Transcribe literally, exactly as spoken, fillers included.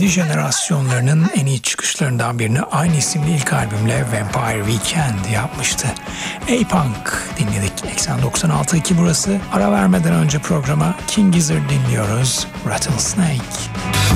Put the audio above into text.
yedi jenerasyonlarının en iyi çıkışlarından birini aynı isimli ilk albümle Vampire Weekend yapmıştı. A-Punk dinledik. Eksen doksan altı iki burası. Ara vermeden önce programa King Gizzard dinliyoruz. Rattlesnake.